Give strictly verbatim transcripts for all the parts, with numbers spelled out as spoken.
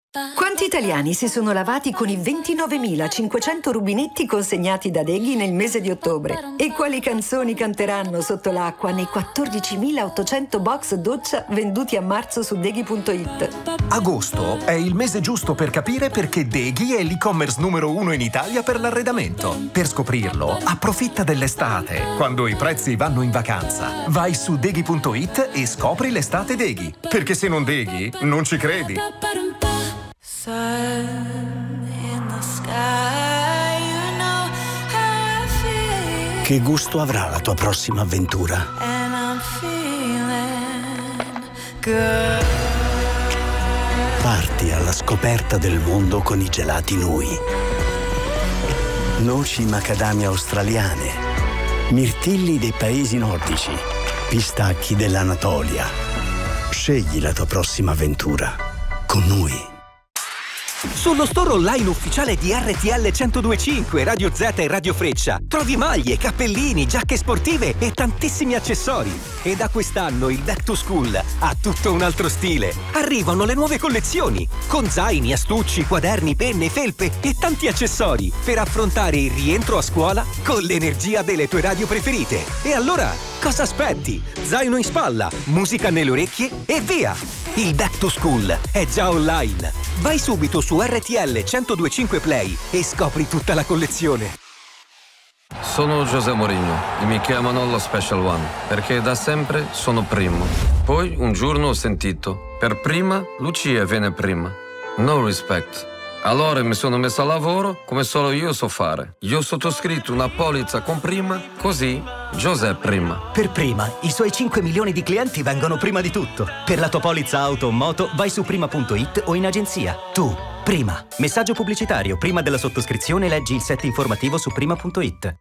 Quanti italiani si sono lavati con i ventinovemilacinquecento rubinetti consegnati da Deghi nel mese di ottobre? E quali canzoni canteranno sotto l'acqua nei quattordicimilaottocento box doccia venduti a marzo su Deghi punto it? Agosto è il mese giusto per capire perché Deghi è l'e-commerce numero uno in Italia per l'arredamento. Per scoprirlo, approfitta dell'estate, quando i prezzi vanno in vacanza. Vai su Deghi punto it e scopri l'estate Deghi. Perché se non Deghi, non ci credi. Che gusto avrà la tua prossima avventura? Parti alla scoperta del mondo con i gelati Nui. Noci macadamia australiane, mirtilli dei paesi nordici, pistacchi dell'Anatolia. Scegli la tua prossima avventura con Nui. Sullo store online ufficiale di R T L centodue e cinque, Radio Z e Radio Freccia trovi maglie, cappellini, giacche sportive e tantissimi accessori. E da quest'anno il Back to School ha tutto un altro stile. Arrivano le nuove collezioni con zaini, astucci, quaderni, penne, felpe e tanti accessori per affrontare il rientro a scuola con l'energia delle tue radio preferite. E allora, cosa aspetti? Zaino in spalla, musica nelle orecchie e via! Il Back to School è già online. Vai subito su R T L centodue e cinque Play e scopri tutta la collezione. Sono José Mourinho e mi chiamano lo Special One perché da sempre sono primo. Poi un giorno ho sentito: per prima Lucia viene prima. No respect. Allora mi sono messo a lavoro come solo io so fare. Io ho sottoscritto una polizza con prima, così José prima. Per prima, i suoi cinque milioni di clienti vengono prima di tutto. Per la tua polizza auto o moto vai su prima punto it o in agenzia. Tu, prima. Messaggio pubblicitario. Prima della sottoscrizione leggi il set informativo su prima punto it.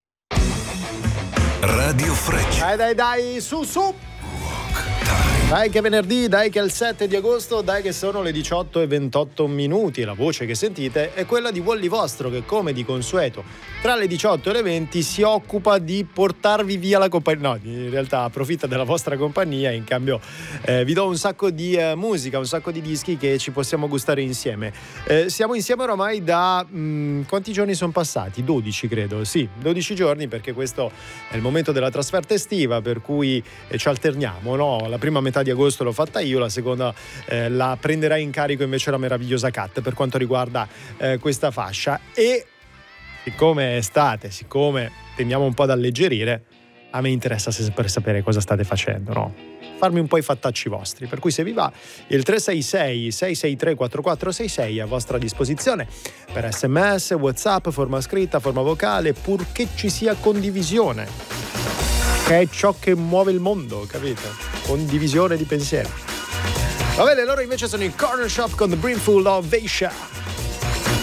Radio Freccia. Dai dai dai, su su! Dai che è venerdì, dai che è il sette di agosto, dai che sono le diciotto e ventotto minuti. La voce che sentite è quella di Wally Vostro, che come di consueto tra le diciotto e le venti si occupa di portarvi via la compagnia. No, in realtà approfitta della vostra compagnia e in cambio eh, vi do un sacco di eh, musica, un sacco di dischi che ci possiamo gustare insieme. Eh, siamo insieme oramai da mh, quanti giorni sono passati? dodici credo, sì, dodici giorni, perché questo è il momento della trasferta estiva, per cui eh, ci alterniamo, no? La prima metà di agosto l'ho fatta io, la seconda eh, la prenderà in carico invece la meravigliosa Cat per quanto riguarda eh, questa fascia. E siccome è estate, siccome tendiamo un po' ad alleggerire, a me interessa per sapere cosa state facendo, no? Farmi un po' i fattacci vostri, per cui se vi va il tre sei sei sei sei tre quattro quattro sei sei a vostra disposizione per sms, whatsapp, forma scritta, forma vocale, purché ci sia condivisione, che è ciò che muove il mondo, capite? Condivisione di pensiero. Va bene, loro invece sono in Corner Shop con The Brimful of Asia.